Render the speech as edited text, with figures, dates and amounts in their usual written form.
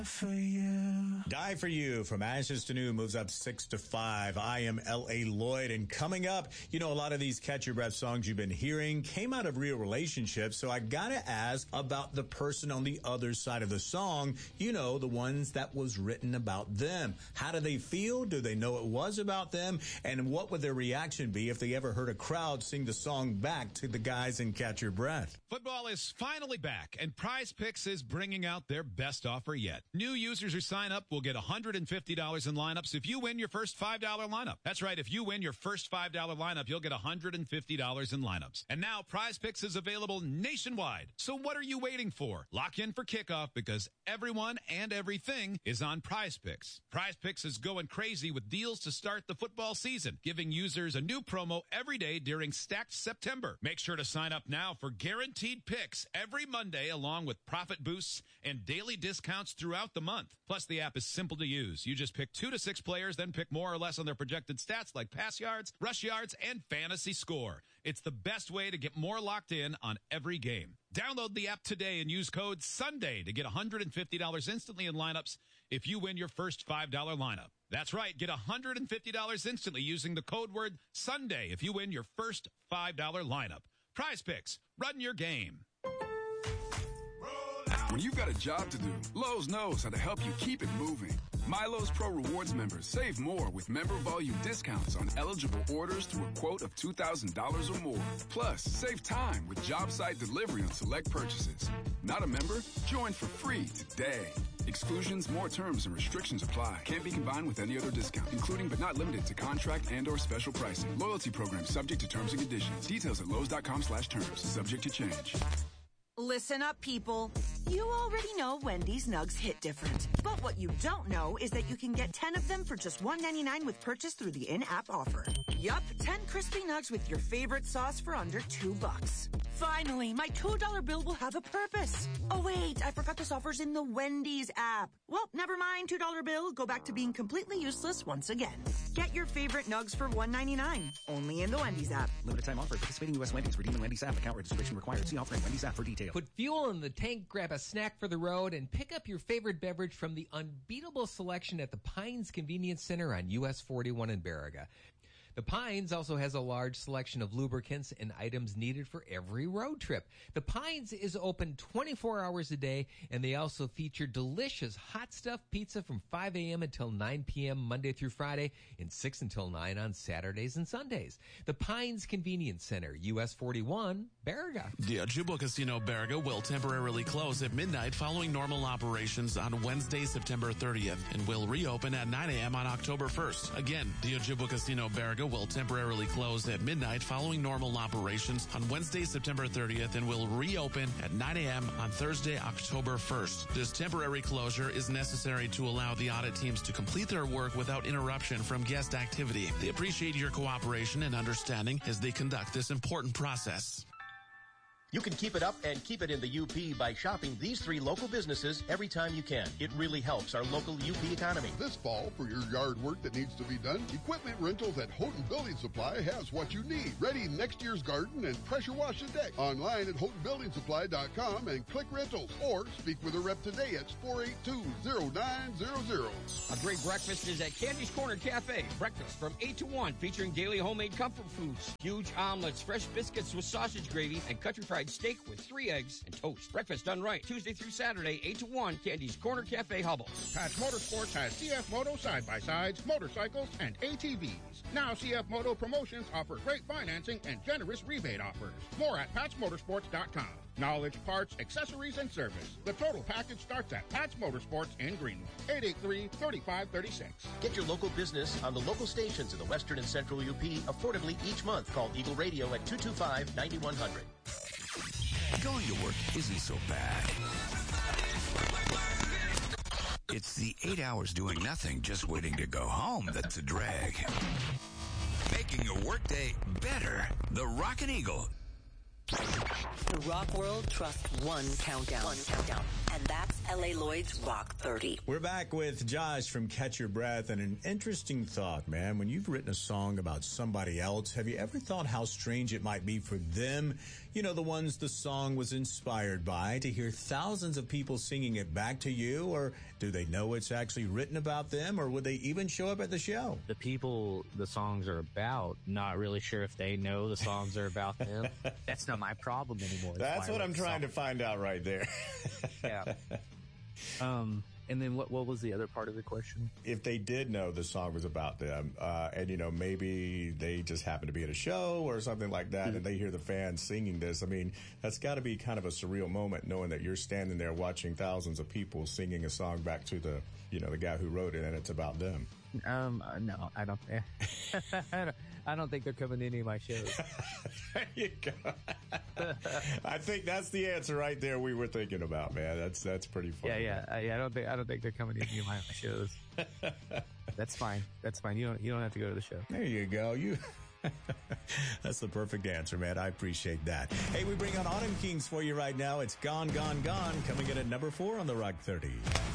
For you. Die for You from Ashes to New moves up 6 to 5. I am L.A. Lloyd. And coming up, a lot of these Catch Your Breath songs you've been hearing came out of real relationships. So I got to ask about the person on the other side of the song, the ones that was written about them. How do they feel? Do they know it was about them? And what would their reaction be if they ever heard a crowd sing the song back to the guys in Catch Your Breath? Football is finally back, and Prize Picks is bringing out their best offer yet. New users who sign up will get $150 in lineups if you win your first $5 lineup. That's right. If you win your first $5 lineup, you'll get $150 in lineups. And now Prize Picks is available nationwide. So what are you waiting for? Lock in for kickoff because everyone and everything is on Prize Picks. Prize Picks is going crazy with deals to start the football season, giving users a new promo every day during Stacked September. Make sure to sign up now for guaranteed picks every Monday, along with profit boosts and daily discounts throughout the month. Plus, the app is simple to use. You just pick 2 to 6 players, then pick more or less on their projected stats like pass yards, rush yards, and fantasy score. It's the best way to get more locked in on every game. Download the app today and use code SUNDAY to get $150 instantly in lineups if you win your first $5 lineup. That's right. Get $150 instantly using the code word SUNDAY if you win your first $5 lineup. Prize Picks. Run your game. When you've got a job to do, Lowe's knows how to help you keep it moving. MyLowe's Pro Rewards members save more with member volume discounts on eligible orders through a quote of $2,000 or more. Plus, save time with job site delivery on select purchases. Not a member? Join for free today. Exclusions, more terms, and restrictions apply. Can't be combined with any other discount, including but not limited to contract and/or special pricing. Loyalty program subject to terms and conditions. Details at Lowe's.com/terms. Subject to change. Listen up, people. You already know Wendy's Nugs hit different. But what you don't know is that you can get 10 of them for just $1.99 with purchase through the in-app offer. Yup, 10 crispy nugs with your favorite sauce for under $2. Finally, my $2 bill will have a purpose. Oh, wait, I forgot this offer's in the Wendy's app. Well, never mind, $2 bill. Go back to being completely useless once again. Get your favorite nugs for $1.99. Only in the Wendy's app. Limited time offer. Participating U.S. Wendy's. Redeem in Wendy's app. Account registration required. See offer in Wendy's app for details. Put fuel in the tank, grab a snack for the road, and pick up your favorite beverage from the unbeatable selection at the Pines Convenience Center on US 41 in Baraga. The Pines also has a large selection of lubricants and items needed for every road trip. The Pines is open 24 hours a day, and they also feature delicious hot stuff pizza from 5 a.m. until 9 p.m. Monday through Friday and 6 until 9 on Saturdays and Sundays. The Pines Convenience Center, US 41, Baraga. The Ojibwa Casino Baraga will temporarily close at midnight following normal operations on Wednesday, September 30th, and will reopen at 9 a.m. on October 1st. Again, the Ojibwa Casino Baraga will temporarily close at midnight following normal operations on Wednesday, September 30th, and will reopen at 9 a.m. on Thursday, October 1st. This temporary closure is necessary to allow the audit teams to complete their work without interruption from guest activity. They appreciate your cooperation and understanding as they conduct this important process. You can keep it up and keep it in the UP by shopping these 3 local businesses every time you can. It really helps our local UP economy. This fall, for your yard work that needs to be done, Equipment Rentals at Houghton Building Supply has what you need. Ready next year's garden and pressure wash the deck. Online at HoughtonBuildingSupply.com and click rentals. Or speak with a rep today at 482-0900. A great breakfast is at Candy's Corner Cafe. Breakfast from 8 to 1 featuring daily homemade comfort foods, huge omelets, fresh biscuits with sausage gravy, and country fried steak with 3 eggs and toast. Breakfast done right. Tuesday through Saturday, 8 to 1, Candy's Corner Cafe, Hubble. Patch Motorsports has CF Moto side-by-sides, motorcycles, and ATVs. Now CF Moto Promotions offer great financing and generous rebate offers. More at PatchMotorsports.com. Knowledge, parts, accessories, and service. The total package starts at Patch Motorsports in Greenwood. 883-3536. Get your local business on the local stations in the Western and Central UP affordably each month. Call Eagle Radio at 225-9100. Going to work isn't so bad. It's the 8 hours doing nothing, just waiting to go home that's a drag. Making your workday better. The Rockin' Eagle. The rock world trusts one countdown. And that's L.A. Lloyd's Rock 30. We're back with Josh from Catch Your Breath, and an interesting thought, man. When you've written a song about somebody else, have you ever thought how strange it might be for them, you know, the ones the song was inspired by, to hear thousands of people singing it back to you? Or do they know it's actually written about them? Or would they even show up at the show? The people the songs are about, not really sure if they know the songs are about them. That's not my problem anymore. That's what I'm trying to find out right there. Yeah. And then what was the other part of the question? If they did know the song was about them, and, you know, maybe they just happened to be at a show or something like that, and they hear the fans singing this. I mean, that's got to be kind of a surreal moment, knowing that you're standing there watching thousands of people singing a song back to the, you know, the guy who wrote it, and it's about them. No, I don't. I don't think they're coming to any of my shows. There you go. I think that's the answer right there we were thinking about, man. That's pretty funny. Yeah. I don't think they're coming to any of my shows. That's fine. You don't have to go to the show. There you go. That's the perfect answer, man. I appreciate that. Hey, we bring on Autumn Kings for you right now. It's Gone, Gone, Gone, coming in at number 4 on the Rock 30.